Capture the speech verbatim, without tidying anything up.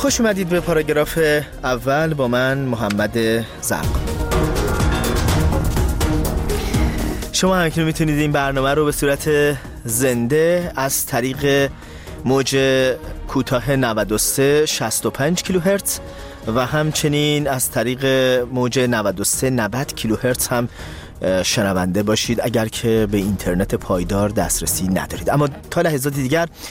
خوش اومدید به پاراگراف اول با من محمد زرق. شما همکنون میتونید این برنامه رو به صورت زنده از طریق موج کوتاه نود و سه شصت و پنج کیلوهرتز و همچنین از طریق موج نود و سه نود کیلوهرتز هم شنونده باشید اگر که به اینترنت پایدار دسترسی ندارید. اما تا لحظات دیگر